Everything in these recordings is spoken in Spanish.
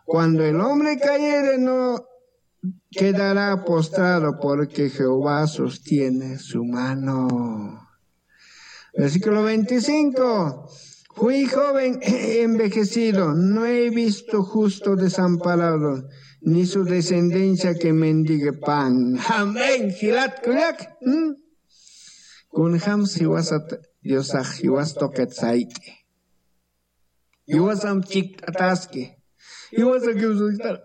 Cuando el hombre cayere no quedará postrado porque Jehová sostiene su mano. Versículo 25. Fui joven envejecido, no he visto justo desamparado, ni su descendencia que mendigue pan. Amén. Hilat kuyak. Kunham siwasat Diosaj hiwas toket saike. Hiwasam chik ataske. Hiwasa que usar.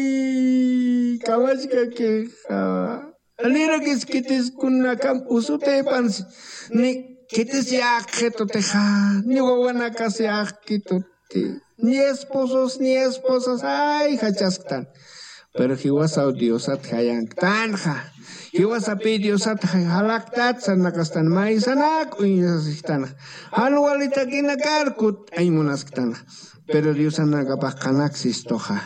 Ay, kabashka que alira que skitis kunakam usute pans ni kitis yakheto teja ni wawana kasi yakito ni esposos ni esposas ay hachastan. Pero hiwasa Diosat hayang tanja. Hiwasa pi Diosat halaktat sanakastan maisanak uinasistana. Anualita kinakarkut ay munaskitana. Pero Dios anagapacanak sistoja.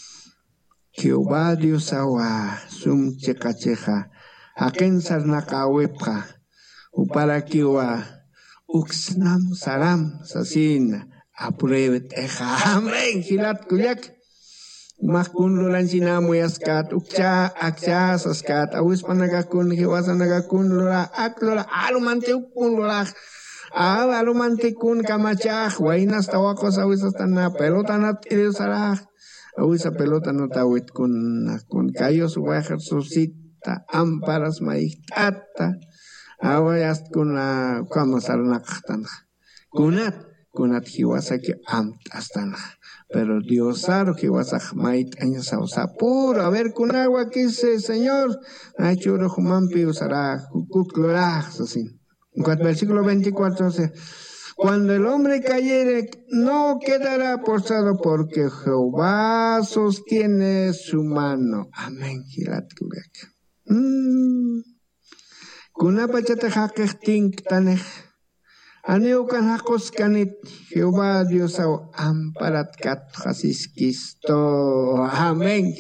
Jehová Dios awa sum chekacheja. Aken sarnaka wepja. Upara kiwa uxnam saram sasin apruebet eja. Amén. Hilat kuyak. Makun lulan sinamu yaskat ukcha akcha saskat awis panagakun hiwasa nagakun lula ak lula alumante ukun lula. Alumantikun kamachaj, wainas tawakos awis hasta na pelota nat irisaraj, awis a pelota no tawit kun kayos wajar susita amparas maitata, awayast kun la kamasar nakhtana, kunat hiwasa que amtastana, pero Dios aro hiwasa mait años puro, a ver kun agua que dice Señor, achuro humampi usará kukloraj sasin. Versículo 24 dice, cuando el hombre cayere no quedará postrado porque Jehová sostiene su mano. Amén. Kunapachata hakechtin tanej. Aneukan hakoskanit Jehová Dios amparat kat hasiskisto. Amén.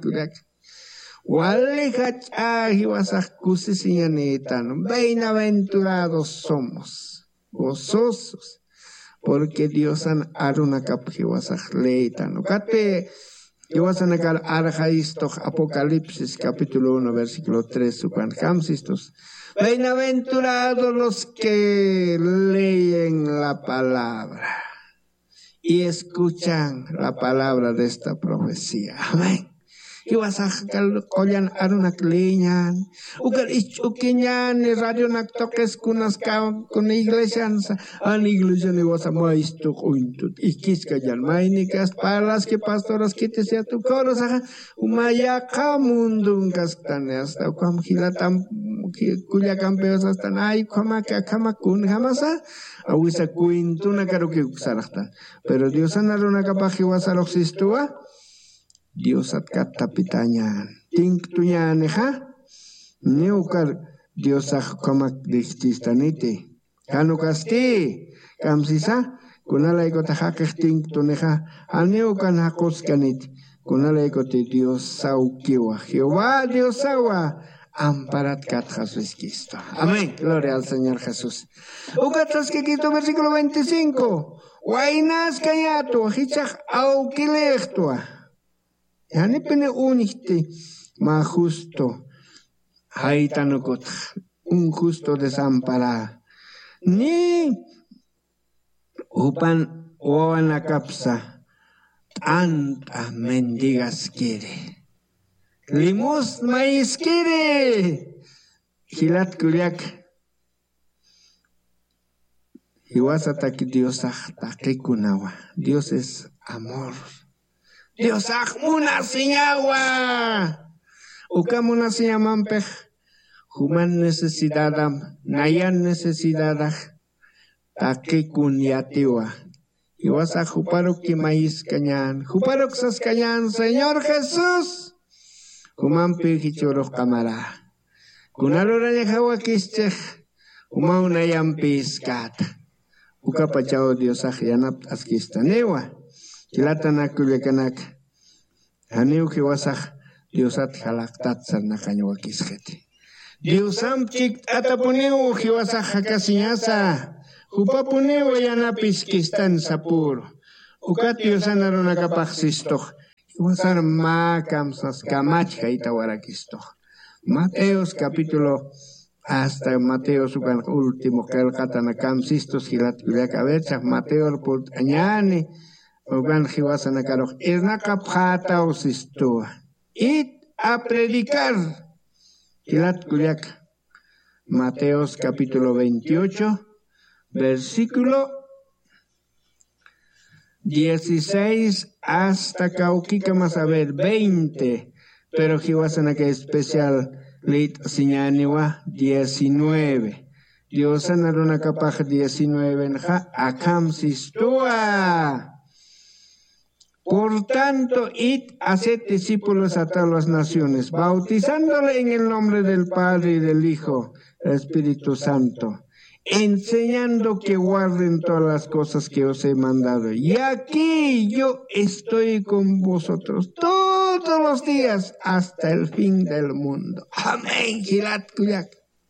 Bienaventurados somos, gozosos, porque Dios han aruna kapjiwasaj leitan. Kate, Dios akal arjaistoch Apocalipsis capítulo 1 versículo 3 sukan hamsistos. Bienaventurados los que leen la palabra y escuchan la palabra de esta profecía. Amén. Hiwasaj kolyan arunak leñan, ukal ichukinyan radio nak tokes kunas kun iglesian an iglesia ni wasa maisto kuintut ikis kayan mainikas palas que pastoras que te sea tu coros umaya kamundun kastane hasta kam hilatam kuya campeos hasta ay kama kun jamasa awisa kuintuna karo que usarata pero Dios anaruna kapaji wasa loxistua Dios atkat tapitanyan. Ting tunyan ha? Neukar Dios kamak dististanite. Kanu kasti kamsisa kunalay ko tahakik ting tuneha. Aneukan hakoskanit kunalay ko ti Dios saukiwa. Jehová Dios sawa amparat kat Jesús Cristo. Amén. Gloria al Señor Jesús. Ugatas que quito versículo 25. Wainas kayato hichach aukilechtua. Yani pene uniste ma justo haitanukot un justo desamparado ni upan oana kapsa tanta mendigas quiere limos maíz quiere hilat kuliak hiwasataki Dios kunawa Dios es amor. Dios muna siñagua. Ukamuna siñamampej. Human necesidadam. Nayan necesidad. Takikun yatiwa. Iwasa juparok kimais kanyan. Juparok sas kanyan. Señor Jesús. Humampi hichorok kamara. Kunalora yahawa kischech. Humauna yampiskat. Ukapachao Dios yanap askistanewa. Kilatanak kulekanak. Haniu kiwasaj Diosat halaktat sarnakanyo wakisjete. Diosam chik atapuneu kiwasaj hakasiñasa. Hupapuneu yanapis kistan sapuro. Ukat Diosan arunakapaj sistoj. Iwasar makamsas kamachka itahuaraquisto. Mateos capítulo hasta Mateo sukan último kelkatana kamsistos hilat kuliakaberchak Mateo put añani ugan hiwasana karoj irnaka pjata osistua it a predicar hilat kuliak Mateos capítulo 28 versículo 16 hasta Cauquica más a ver 20 pero hiwasana que especial Lit Siñaniwa 19. Dios anaruna capaj 19 ja akam sistua. Por tanto, id haced discípulos a todas las naciones, bautizándole en el nombre del Padre y del Hijo, el Espíritu Santo, enseñando que guarden todas las cosas que os he mandado. Y aquí yo estoy con vosotros todos los días hasta el fin del mundo. Amén. Gilat kuyak.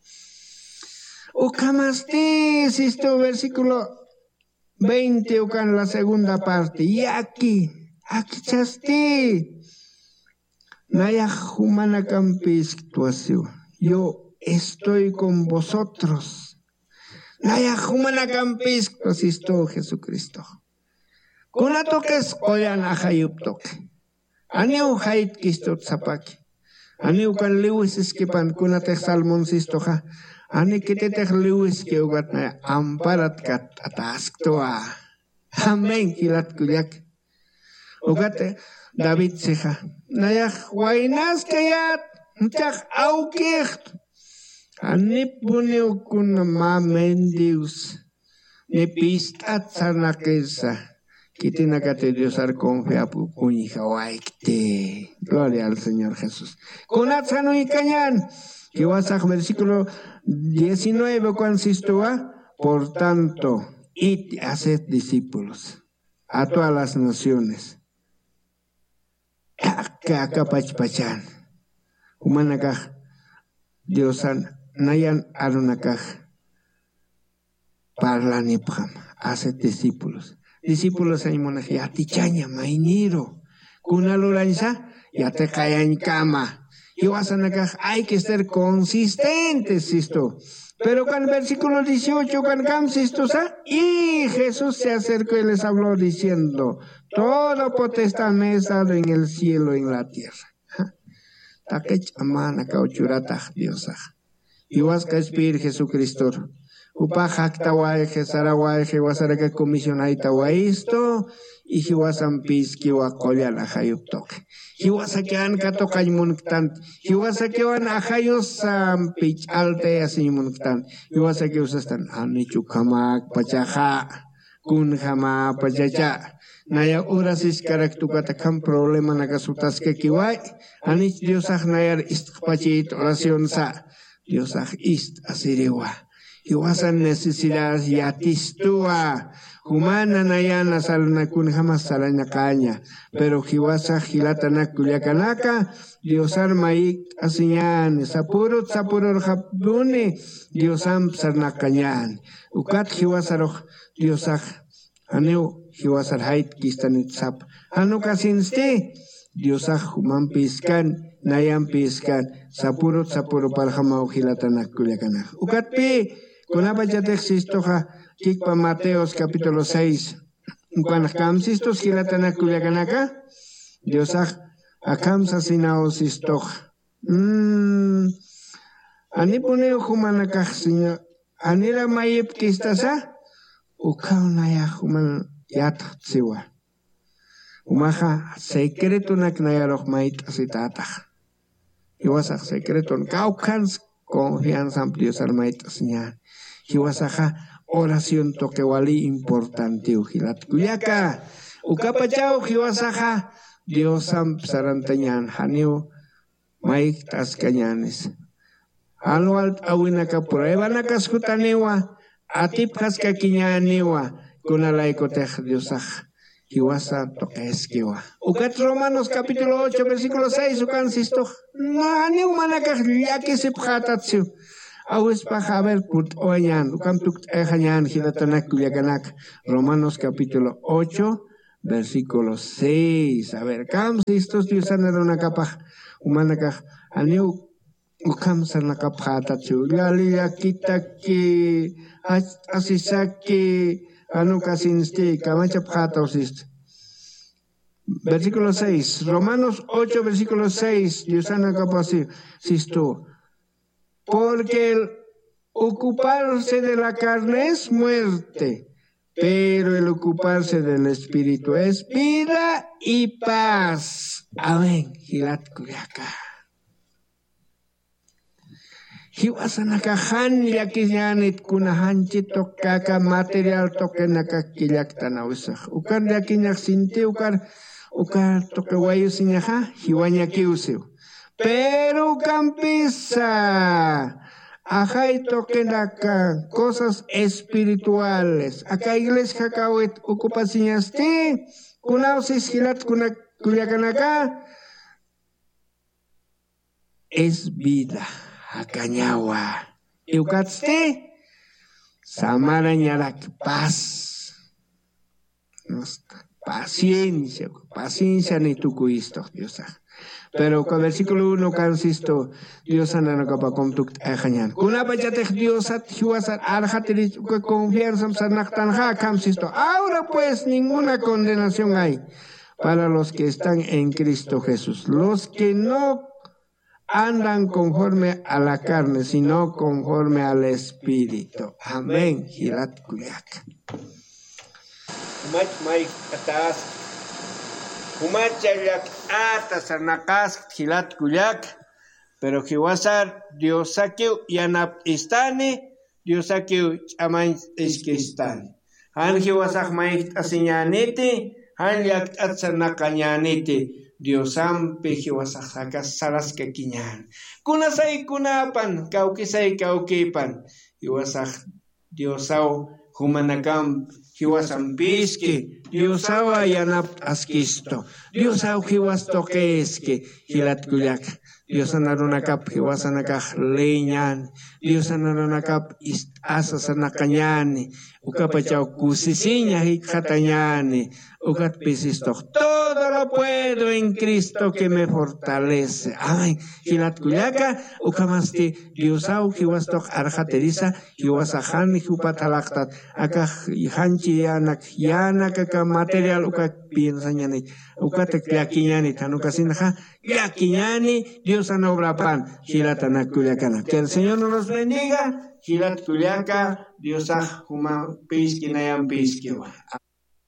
Ukamastis, esto versículo 20, ukan la segunda parte. Y aquí chasti. Naya humana campis yo estoy con vosotros. Naya humana campis asisto Jesucristo. Kuna toques oyan ahayup toque. Aneu hait kistot zapaki. Aneu kan lewis eskepan kuna te salmon sistoja. Ane kete lewis ke ugat na amparat kat atasktoa. Amen kilat kuyak. Ugat David seja. Naya wainas kayat. Mchak aukicht. Anip buneu kun mamendius. Ne pistat sanakesa. Kitinakate Dios ar confia pukuñi hawaikte. Gloria al Señor Jesús. Kunatzano y cañan. Que vas a versículo 19 consistúa. Por tanto, id haced discípulos a todas las naciones. Acá pachpachan. Humanakaj. Diosan. Nayan arunakaj. Parlanipram. Haced discípulos. Discípulos hay monaje. Atichaña, mainiro. Kunaloranza. Ya te cae en cama. Y vas a acá. Hay que ser consistentes, esto. Pero con el versículo 18, con Camsistosa, y Jesús se acercó y les habló diciendo: toda potestad me es dado en el cielo y en la tierra. Takech amana cauchurata Diosaj. Y vas a espir Jesucristo. Upajak tawaje, sarawaje, wasaraka comisionaita esto, y hiwasan piski wakoya la hayuptok. Hiwasakean katokaymunktan, hiwasakean ahayosam pich alte asimunktan, hiwasake usastan, anichukamak pachaja, kunjama pachacha. Naya urasis karaktukatakam problema nakasutas que kiwai, anich diosaj nayar istpachit oración sa, diosaj ist asirewa. Hiwasan necesidades yatistúa. Humana nayana salnakun jamás salana caña. Pero hiwasa hilatana kuliakanaka. Diosar maik asiñan. Sapurut japune. Diosam sarnakañan. Ukat hiwasaroj diosaj. Aneu hiwasar hait kistanit sap. Hanukasinste. Diosaj human piskan. Nayan piskan. Sapurut parhamau hilatana kuliakanak. Ukat pi. Con la bachata existoja, Kikpa Mateos capítulo 6. Cuando camsistos gilatana culiacanaka, Diosaj, acamsa sinaos istoja. Anipuneo humanakaj, señor. Anira mayip kistasa, ukaunaya human yatatsiwa. Umaja, secreto naknayaroj mait asitataj. Iwasaj secreto kaukans, confianza amplios armaitas señal. Hiwasaja oración toquewali importante ujilat kuyaka. Ukapachao hiwasaja Dios am sarantañan haneo maik tascañanes. Anual awinaka prueba nakascutanewa atipjas kakiñanewa con alaicotej Diosaj. Hiwasa toquesquiwa. Ukat Romanos capítulo 8 versículo 6 ukansisto. Nani umanakaj yaki sipjatatsiu. Awes pajaber put oyan. Ukam tuk ejañan hilatanak kuliakanak. Romanos capítulo 8 versículo 6. A ver, estos Dios una capa humana que aniu ukam sana kapata chu lali akita que asisaki anukasinste kamacha pata osist. Versículo 6, Romanos 8, versículo 6, Dios ana capa sisto. Porque el ocuparse de la carne es muerte, pero el ocuparse del espíritu es vida y paz. Amén. Hilat kuyaka. Hiwasanaka han yakiyanit kunahanchi tokaka material tokenaka kilaktanawisa. Ukar yakinyak sinti ukar toke wayu sinyaha hiwanyakiusiu. Pero campisa. Ajay tokenaka cosas espirituales. Acá iglesia kawet ocupacionaste. Kunausis hilat kuyakanaka. Es vida. Acañagua. Eucatste. Samarañarak paz. Paciencia ni tucuisto, Dios. Pero con versículo 1 consisto Dios anda capa conduct ajañan. Kuna pachate Dios at hiwasat arhatiri que confianza sanactanja consisto. Ahora pues ninguna condenación hay para los que están en Cristo Jesús. Los que no andan conforme a la carne, sino conforme al Espíritu. Amén. Hirat kuyak. Mach atas. Humachayak atas arnakas hilat kuyak. Pero hiwasar Dios saqueu yanap istane, Dios saqueu chaman esquistane. Han hiwasak maik asiñanete, han yak atsarnakañanete. Dios ampe hiwasaka saraska kiñan. Kunasay kunapan, kaukisay kaukipan. Hiwasak Diosao humanakam hiwasam piske. Diosao ayanap askisto. Diosao hiwas tokeske hilat kuyak. Dios anarunakap hiwasanakaj leñan. Dios anarunakap asasanakañane. Ukapachau kusisiña hikatañane. Ukat pisisto. Todo lo puedo en Cristo que me fortalece. Amén. Hilat kuyaka. Ukamasti Diosau hiwastok arjateriza. Hiwasahan hiupatalaktat. Akaj hanchi yanak aka material ukat piensañani. Ukatek yakiñani. Tanukasinja. Yakiñani. Dios ana obra pan. Hilatana kuyakana. Que el Señor nos bendiga. Hilat kuyaka. Dios ah huma piski nayam piski.